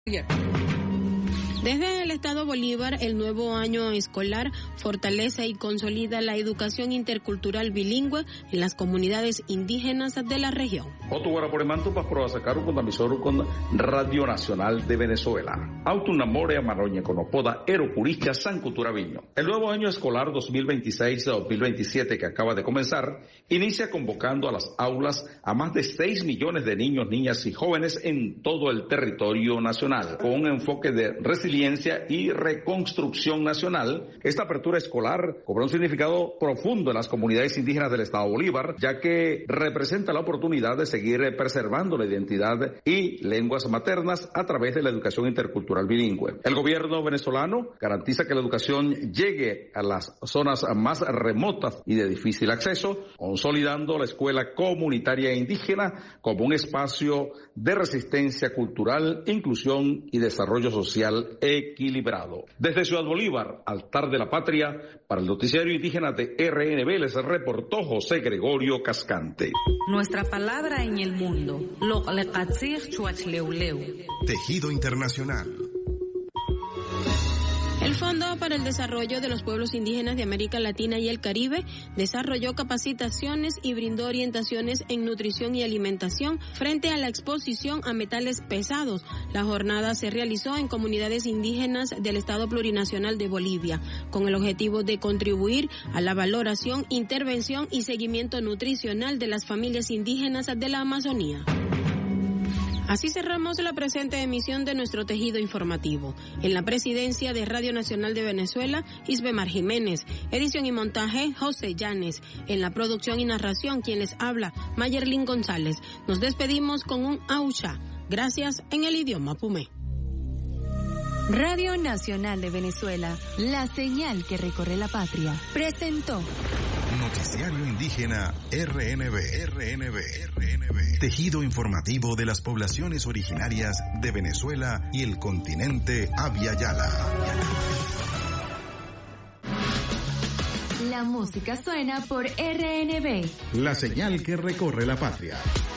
Desde el Estado Bolívar, el nuevo año escolar fortalece y consolida la educación intercultural bilingüe en las comunidades indígenas de la región. Radio Nacional de Venezuela. Autunamore Amaroña Conopoda, Eropuricha, San Cuturaviño. El nuevo año escolar 2026-2027 que acaba de comenzar, inicia convocando a las aulas a más de 6 millones de niños, niñas y jóvenes en todo el territorio nacional, con un enfoque de resiliencia y reconstrucción nacional. Esta apertura escolar cobra un significado profundo en las comunidades indígenas del Estado Bolívar, ya que representa la oportunidad de seguir preservando la identidad y lenguas maternas a través de la educación intercultural bilingüe. El gobierno venezolano garantiza que la educación llegue a las zonas más remotas y de difícil acceso, consolidando la escuela comunitaria indígena como un espacio de resistencia cultural, inclusión y desarrollo social equilibrado. Desde Ciudad Bolívar, altar de la patria, para el noticiario indígena de RNB les reportó José Gregorio Cascante. Nuestra palabra en el mundo. Tejido Internacional. El Fondo para el Desarrollo de los Pueblos Indígenas de América Latina y el Caribe desarrolló capacitaciones y brindó orientaciones en nutrición y alimentación frente a la exposición a metales pesados. La jornada se realizó en comunidades indígenas del Estado Plurinacional de Bolivia, con el objetivo de contribuir a la valoración, intervención y seguimiento nutricional de las familias indígenas de la Amazonía. Así cerramos la presente emisión de nuestro tejido informativo. En la presidencia de Radio Nacional de Venezuela, Isbemar Jiménez. Edición y montaje, José Llanes. En la producción y narración, quien les habla, Mayerlin González. Nos despedimos con un aucha. Gracias en el idioma pumé. Radio Nacional de Venezuela, la señal que recorre la patria, presentó Noticiario Indígena RNB. Tejido informativo de las poblaciones originarias de Venezuela y el continente Abya Yala. La música suena por RNB. La señal que recorre la patria.